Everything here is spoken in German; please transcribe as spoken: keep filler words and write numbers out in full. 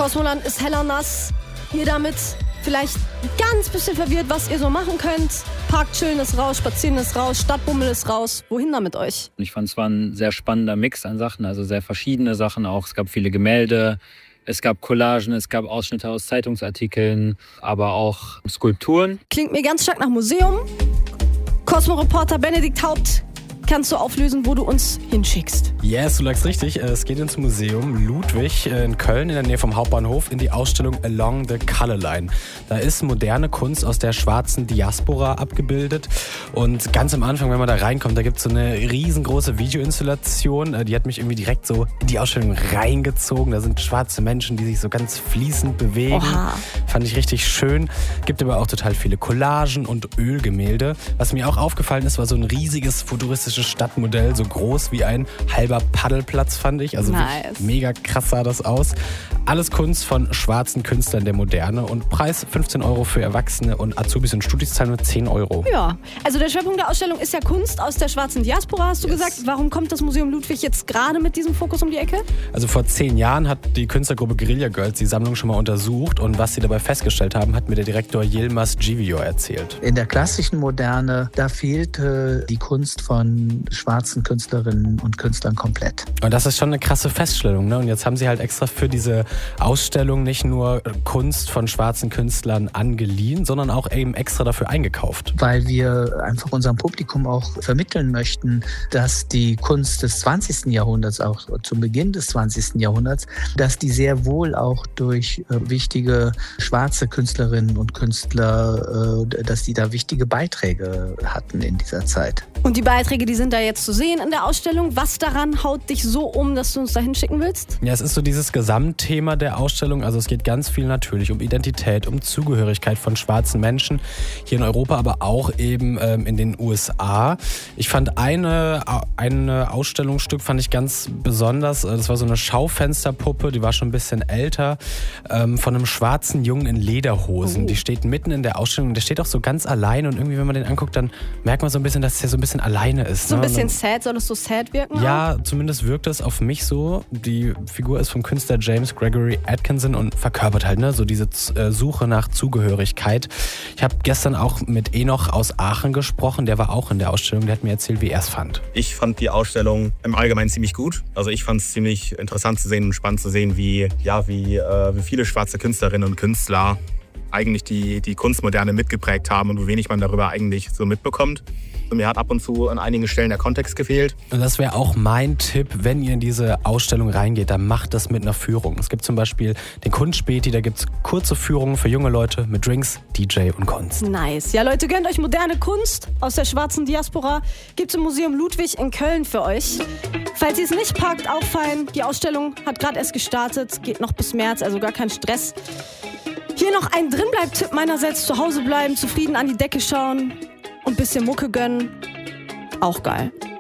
Kosmoland ist heller nass. Ihr damit vielleicht ganz bisschen verwirrt, was ihr so machen könnt. Park chillen ist raus, spazieren ist raus, Stadtbummel ist raus. Wohin da mit euch? Ich fand, es war ein sehr spannender Mix an Sachen, also sehr verschiedene Sachen auch. Es gab viele Gemälde, es gab Collagen, es gab Ausschnitte aus Zeitungsartikeln, aber auch Skulpturen. Klingt mir ganz stark nach Museum. Cosmo-Reporter Benedikt Haupt, kannst du auflösen, wo du uns hinschickst? Yes, du lagst richtig. Es geht ins Museum Ludwig in Köln in der Nähe vom Hauptbahnhof in die Ausstellung Along the Color Line. Da ist moderne Kunst aus der schwarzen Diaspora abgebildet. Und ganz am Anfang, wenn man da reinkommt, da gibt es so eine riesengroße Videoinstallation. Die hat mich irgendwie direkt so in die Ausstellung reingezogen. Da sind schwarze Menschen, die sich so ganz fließend bewegen. Oha. Fand ich richtig schön. Gibt aber auch total viele Collagen und Ölgemälde. Was mir auch aufgefallen ist, war so ein riesiges futuristisches Stadtmodell, so groß wie ein halber Paddelplatz, fand ich. Also nice. Mega krass sah das aus. Alles Kunst von schwarzen Künstlern der Moderne und Preis fünfzehn Euro für Erwachsene und Azubis und Studis zahlen nur zehn Euro. Ja, also der Schwerpunkt der Ausstellung ist ja Kunst aus der schwarzen Diaspora, hast du Yes. gesagt. Warum kommt das Museum Ludwig jetzt gerade mit diesem Fokus um die Ecke? Also vor zehn Jahren hat die Künstlergruppe Guerilla Girls die Sammlung schon mal untersucht und was sie dabei festgestellt haben, hat mir der Direktor Yilmaz Givio erzählt. In der klassischen Moderne, da fehlte die Kunst von schwarzen Künstlerinnen und Künstlern komplett. Und das ist schon eine krasse Feststellung, ne? Und jetzt haben sie halt extra für diese Ausstellung nicht nur Kunst von schwarzen Künstlern angeliehen, sondern auch eben extra dafür eingekauft. Weil wir einfach unserem Publikum auch vermitteln möchten, dass die Kunst des zwanzigsten Jahrhunderts, auch zum Beginn des zwanzigsten Jahrhunderts, dass die sehr wohl auch durch äh, wichtige schwarze Künstlerinnen und Künstler, äh, dass die da wichtige Beiträge hatten in dieser Zeit. Und die Beiträge, die sind da jetzt zu sehen in der Ausstellung. Was daran haut dich so um, dass du uns da hinschicken willst? Ja, es ist so dieses Gesamtthema der Ausstellung. Also es geht ganz viel natürlich um Identität, um Zugehörigkeit von schwarzen Menschen hier in Europa, aber auch eben ähm, in den U S A. Ich fand eine, eine Ausstellungsstück fand ich ganz besonders. Das war so eine Schaufensterpuppe, die war schon ein bisschen älter, ähm, von einem schwarzen Jungen in Lederhosen. Oh. Die steht mitten in der Ausstellung und der steht auch so ganz allein und irgendwie, wenn man den anguckt, dann merkt man so ein bisschen, dass der so ein bisschen alleine ist. So ein ne? bisschen sad, soll es so sad wirken? Ja, zumindest wirkt es auf mich so. Die Figur ist vom Künstler James Gregory Atkinson und verkörpert halt ne, so diese äh, Suche nach Zugehörigkeit. Ich habe gestern auch mit Enoch aus Aachen gesprochen, der war auch in der Ausstellung, der hat mir erzählt, wie er es fand. Ich fand die Ausstellung im Allgemeinen ziemlich gut. Also ich fand es ziemlich interessant zu sehen und spannend zu sehen, wie, ja, wie, äh, wie viele schwarze Künstlerinnen und Künstler eigentlich die, die Kunstmoderne mitgeprägt haben und wie wenig man darüber eigentlich so mitbekommt. Und mir hat ab und zu an einigen Stellen der Kontext gefehlt. Und das wäre auch mein Tipp, wenn ihr in diese Ausstellung reingeht, dann macht das mit einer Führung. Es gibt zum Beispiel den Kunstspäti, da gibt es kurze Führungen für junge Leute mit Drinks, D J und Kunst. Nice. Ja, Leute, gönnt euch moderne Kunst aus der schwarzen Diaspora. Gibt's im Museum Ludwig in Köln für euch. Falls ihr es nicht packt, auch fein. Die Ausstellung hat gerade erst gestartet, geht noch bis März, also gar kein Stress. Hier noch ein Drinbleib-Tipp meinerseits. Zu Hause bleiben, zufrieden an die Decke schauen und ein bisschen Mucke gönnen. Auch geil.